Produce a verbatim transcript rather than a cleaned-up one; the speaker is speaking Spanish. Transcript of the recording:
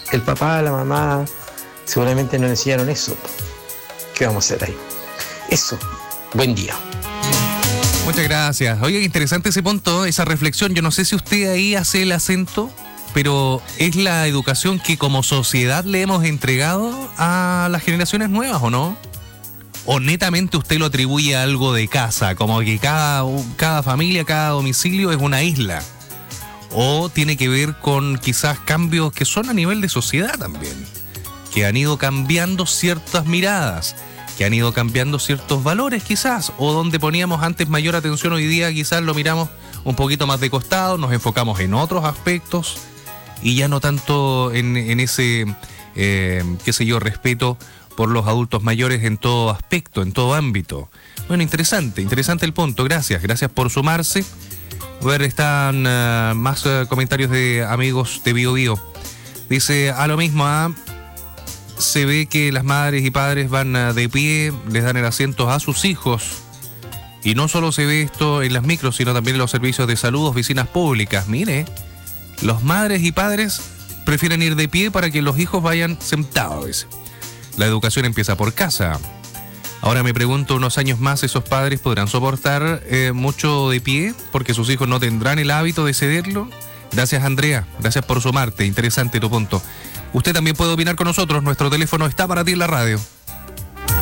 el papá, la mamá, seguramente no le enseñaron eso. ¿Qué vamos a hacer ahí? Eso. Buen día. Muchas gracias. Oye, interesante ese punto, esa reflexión. Yo no sé si usted ahí hace el acento, pero es la educación que como sociedad le hemos entregado a las generaciones nuevas, ¿o no? ¿O netamente usted lo atribuye a algo de casa, como que cada, cada familia, cada domicilio es una isla? ¿O tiene que ver con quizás cambios que son a nivel de sociedad también? Que han ido cambiando ciertas miradas, que han ido cambiando ciertos valores quizás, o donde poníamos antes mayor atención, hoy día quizás lo miramos un poquito más de costado, nos enfocamos en otros aspectos y ya no tanto en, en ese, eh, qué sé yo, respeto por los adultos mayores en todo aspecto, en todo ámbito. Bueno, interesante, interesante el punto, gracias, gracias por sumarse. A ver, están uh, más uh, comentarios de amigos de Bio Bio. Dice, a lo mismo, ¿ah? Se ve que las madres y padres van uh, de pie, les dan el asiento a sus hijos. Y no solo se ve esto en las micros, sino también en los servicios de salud, oficinas públicas. Mire, los madres y padres prefieren ir de pie para que los hijos vayan sentados, dice. La educación empieza por casa. Ahora me pregunto, unos años más esos padres podrán soportar eh, mucho de pie porque sus hijos no tendrán el hábito de cederlo. Gracias, Andrea, gracias por sumarte, interesante tu punto. Usted también puede opinar con nosotros, nuestro teléfono está para ti en la radio.